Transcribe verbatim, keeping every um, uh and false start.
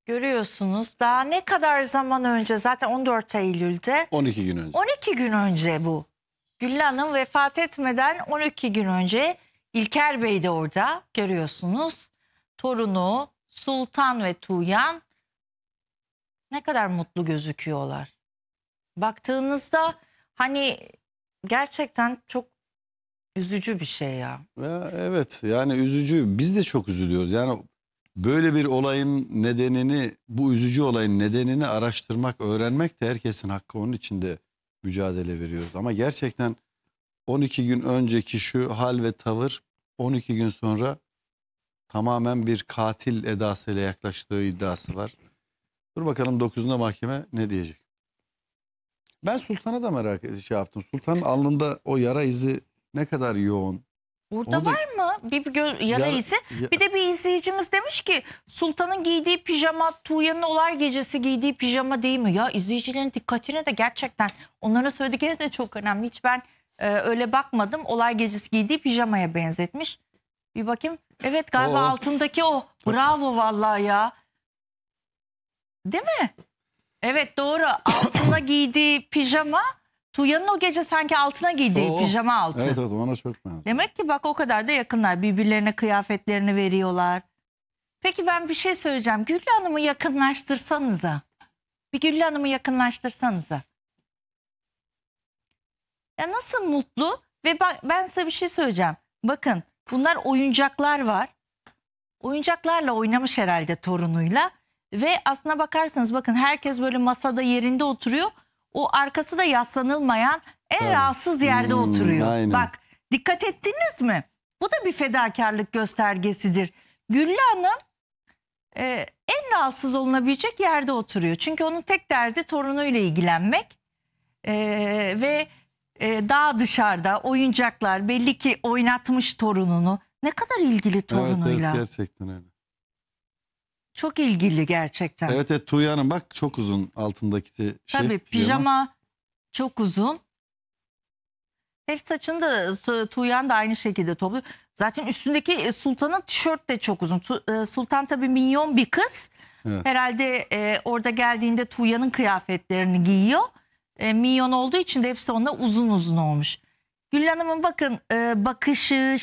Görüyorsunuz daha ne kadar zaman önce, zaten on dört Eylül'de. on iki gün önce. on iki gün önce bu. Güllü Hanım vefat etmeden on iki gün önce İlker Bey de orada, görüyorsunuz. Torunu Sultan ve Tuğyan ne kadar mutlu gözüküyorlar. Baktığınızda hani gerçekten çok üzücü bir şey ya. Ya, evet yani üzücü. Biz de çok üzülüyoruz. Yani böyle bir olayın nedenini, bu üzücü olayın nedenini araştırmak, öğrenmek de herkesin hakkı. Onun için de mücadele veriyoruz. Ama gerçekten on iki gün önceki şu hal ve tavır on iki gün sonra tamamen bir katil edasıyla yaklaştığı iddiası var. Dur bakalım dokuzunda mahkeme ne diyecek? Ben Sultan'a da merak et- şey yaptım. Sultan'ın alnında o yara izi ne kadar yoğun. Burada Onu da- var mı bir, bir gö- yara Yara- izi? ya- Bir de bir izleyicimiz demiş ki Sultan'ın giydiği pijama Tuğya'nın olay gecesi giydiği pijama değil mi? Ya izleyicilerin dikkatine de gerçekten onların söyledikleri de çok önemli. Hiç ben e, öyle bakmadım. Olay gecesi giydiği pijamaya benzetmiş. Bir bakayım. Evet galiba O. altındaki o. Bravo vallahi ya. Değil mi? Evet doğru. Altına giydiği pijama Tuğya'nın o gece sanki altına giydiği O, o. pijama altı. Evet evet ona çok benziyor. Demek ki bak o kadar da yakınlar. Birbirlerine kıyafetlerini veriyorlar. Peki ben bir şey söyleyeceğim. Güllü Hanım'ı yakınlaştırsanıza. Bir Güllü Hanım'ı yakınlaştırsanıza. Ya nasıl mutlu? Ve bak, ben size bir şey söyleyeceğim. Bakın bunlar oyuncaklar var. Oyuncaklarla oynamış herhalde torunuyla. Ve aslına bakarsanız bakın herkes böyle masada yerinde oturuyor. O arkası da yaslanılmayan en Tabii. rahatsız yerde Hmm, oturuyor. aynen. Bak dikkat ettiniz mi? Bu da bir fedakarlık göstergesidir. Güllü Hanım e, en rahatsız olunabilecek yerde oturuyor. Çünkü onun tek derdi torunuyla ilgilenmek. E, ve e, daha dışarıda oyuncaklar, belli ki oynatmış torununu. Ne kadar ilgili Evet, torunuyla. evet gerçekten öyle. Çok ilgili gerçekten. Evet evet Tuğya'nın bak çok uzun altındaki de şey. Tabii pijama çok uzun. Hep saçını da s- Tuğyan da aynı şekilde topluyor. Zaten üstündeki e, Sultan'ın tişört de çok uzun. Tu- e, Sultan tabii minyon bir kız. Evet. Herhalde e, orada geldiğinde Tuğyan'ın kıyafetlerini giyiyor. E, minyon olduğu için de hepsi ona uzun uzun olmuş. Gül Hanım'ın bakın e, bakışı,